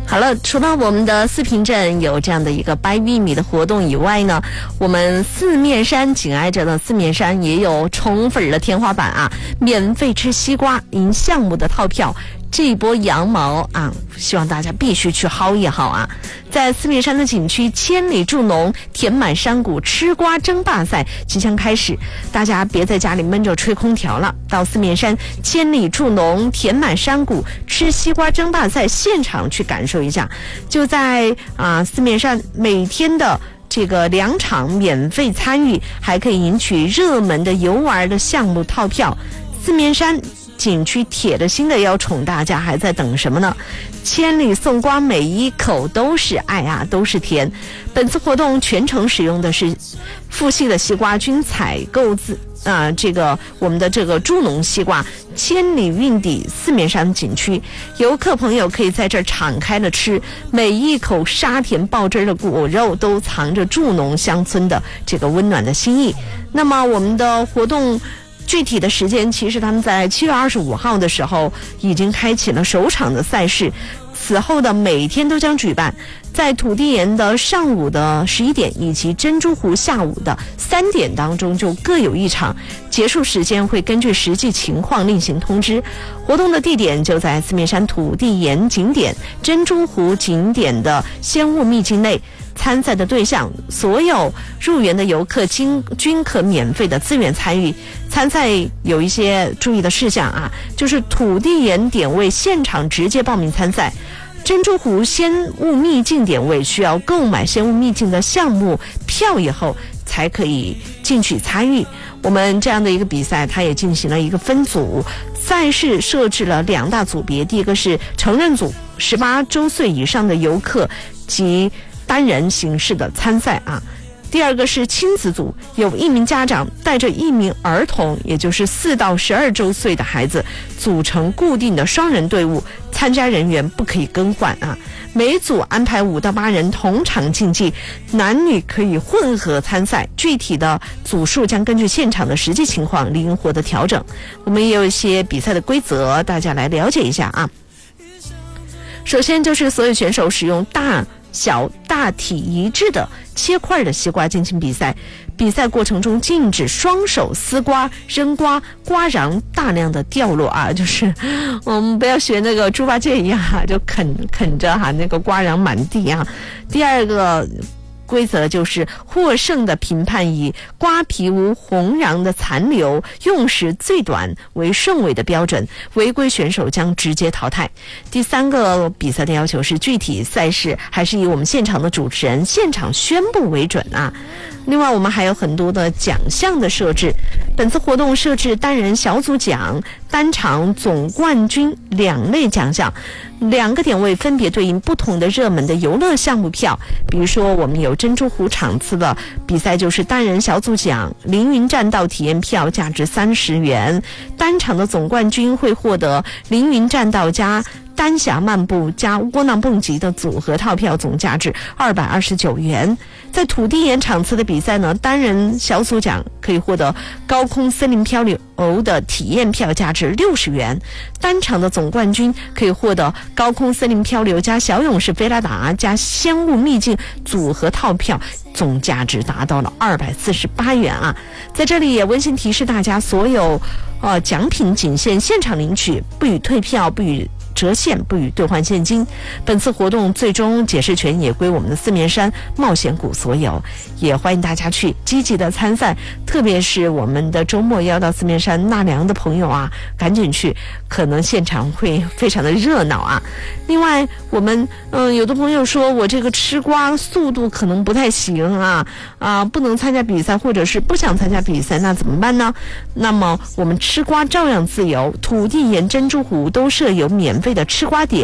好了，除了我们的四平镇有这样的一个掰玉米的活动以外呢，我们四面山紧挨着的四面山也有宠粉的天花板啊，免费吃西瓜赢项目的套票。这一波羊毛啊，希望大家必须去薅一薅啊！在四面山的景区，千里助农，填满山谷，吃瓜争霸赛即将开始，大家别在家里闷着吹空调了，到四面山千里助农，填满山谷，吃西瓜争霸赛现场去感受一下。就在四面山每天的这个2场免费参与，还可以赢取热门的游玩的项目套票。四面山景区铁了心的要宠大家，还在等什么呢？千里送瓜，每一口都是爱啊，都是甜。本次活动全程使用的是富硒的西瓜，均采购自我们的这个助农西瓜，千里运抵四面山景区，游客朋友可以在这儿敞开了吃，每一口沙甜爆汁的果肉都藏着助农乡村的这个温暖的心意。那么我们的活动具体的时间，其实他们在7月25号的时候已经开启了首场的赛事，此后的每天都将举办，在土地岩的上午的11点以及珍珠湖下午的3点当中就各有一场，结束时间会根据实际情况另行通知。活动的地点就在四面山土地岩景点、珍珠湖景点的仙雾秘境内。参赛的对象，所有入园的游客均可免费的自愿参与。参赛有一些注意的事项啊，就是土地岩点位现场直接报名参赛，珍珠湖仙雾秘境点位需要购买仙雾秘境的项目票以后才可以进去参与。我们这样的一个比赛，它也进行了一个分组，赛事设置了2大组别，第一个是成人组，18周岁以上的游客及单人形式的参赛啊。第二个是亲子组，有1名家长带着1名儿童，也就是4到12周岁的孩子，组成固定的双人队伍，参加人员不可以更换啊。每组安排5到8人同场竞技，男女可以混合参赛，具体的组数将根据现场的实际情况灵活的调整。我们也有一些比赛的规则，大家来了解一下啊。首先就是所有选手使用大小大体一致的切块的西瓜进行比赛，比赛过程中禁止双手撕瓜、扔瓜，瓜瓤大量的掉落啊，就是我们不要学那个猪八戒一样啊，就啃着那个瓜瓤满地啊。第二个规则就是获胜的评判以瓜皮无红瓤的残留、用时最短为顺位的标准，违规选手将直接淘汰。第三个比赛的要求是具体赛事还是以我们现场的主持人现场宣布为准啊。另外我们还有很多的奖项的设置，本次活动设置单人小组奖、单场总冠军2类奖项，2个点位分别对应不同的热门的游乐项目票。比如说我们有珍珠湖场次的比赛，就是单人小组奖凌云栈道体验票价值30元，单场的总冠军会获得凌云栈道加丹霞漫步加窝囊蹦极的组合套票，总价值229元。在土地岩场次的比赛呢，单人小组奖可以获得高空森林漂流的体验票，价值60元。单场的总冠军可以获得高空森林漂流加小勇士菲拉达加仙雾秘境组合套票，总价值达到了248元啊。在这里也温馨提示大家，所有奖品仅限现场领取，不予退票，不予折现，不予兑换现金。本次活动最终解释权也归我们的四面山冒险谷所有，也欢迎大家去积极的参赛，特别是我们的周末要到四面山纳凉的朋友啊，赶紧去，可能现场会非常的热闹啊。另外我们有的朋友说我这个吃瓜速度可能不太行啊，不能参加比赛，或者是不想参加比赛，那怎么办呢？那么我们吃瓜照样自由，土地岩珍珠湖都设有免费的吃瓜点。